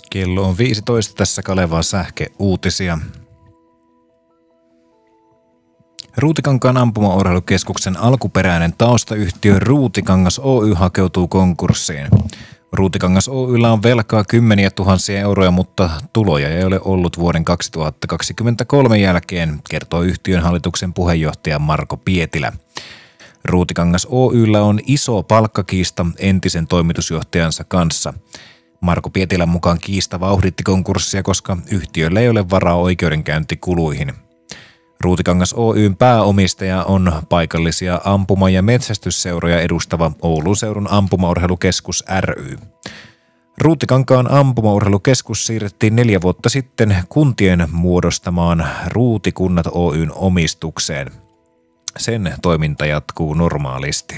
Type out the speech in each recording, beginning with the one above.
Kello on 15, tässä Kalevan sähkeuutisia. Ruutikankaan ampumaurheilukeskuksen alkuperäinen taustayhtiö Ruutikangas Oy hakeutuu konkurssiin. Ruutikangas Oyllä on velkaa kymmeniä tuhansia euroja, mutta tuloja ei ole ollut vuoden 2023 jälkeen, kertoo yhtiön hallituksen puheenjohtaja Marko Pietilä. Ruutikangas Oyllä on iso palkkakiista entisen toimitusjohtajansa kanssa. Marko Pietilän mukaan kiista vauhditti konkurssia, koska yhtiöllä ei ole varaa oikeudenkäyntikuluihin. Ruutikangas Oyn pääomistaja on paikallisia ampuma- ja metsästysseuroja edustava Oulun seudun ampumaurheilukeskus ry. Ruutikankaan ampumaurheilukeskus siirrettiin 4 vuotta sitten kuntien muodostamaan Ruutikunnat Oyn omistukseen. Sen toiminta jatkuu normaalisti.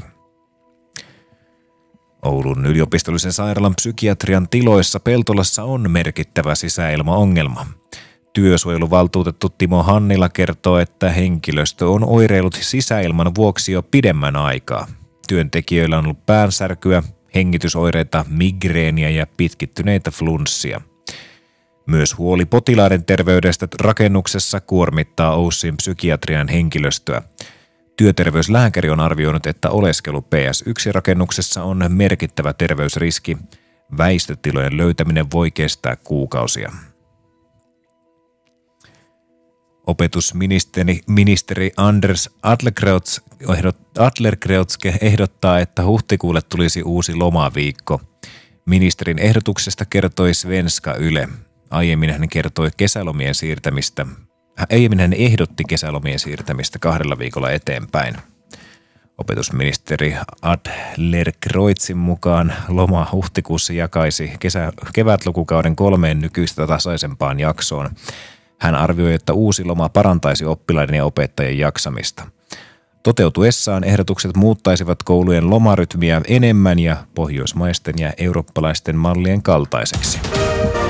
Oulun yliopistollisen sairaalan psykiatrian tiloissa Peltolassa on merkittävä sisäilmaongelma. Työsuojeluvaltuutettu Timo Hannila kertoo, että henkilöstö on oireillut sisäilman vuoksi jo pidemmän aikaa. Työntekijöillä on ollut päänsärkyä, hengitysoireita, migreeniä ja pitkittyneitä flunssia. Myös huoli potilaiden terveydestä rakennuksessa kuormittaa OYSin psykiatrian henkilöstöä. Työterveyslääkäri on arvioinut, että oleskelu PS1-rakennuksessa on merkittävä terveysriski. Väistötilojen löytäminen voi kestää kuukausia. Opetusministeri Anders Adlercreutz ehdottaa, että huhtikuulle tulisi uusi lomaviikko. Ministerin ehdotuksesta kertoi Svenska Yle. Aiemmin hän ehdotti kesälomien siirtämistä 2 viikolla eteenpäin. Opetusministeri Adlercreutzin mukaan loma huhtikuussa jakaisi kevätlukukauden 3 nykyistä tasaisempaan jaksoon. Hän arvioi, että uusi loma parantaisi oppilaiden ja opettajien jaksamista. Toteutuessaan ehdotukset muuttaisivat koulujen lomarytmiä enemmän ja pohjoismaisten ja eurooppalaisten mallien kaltaiseksi.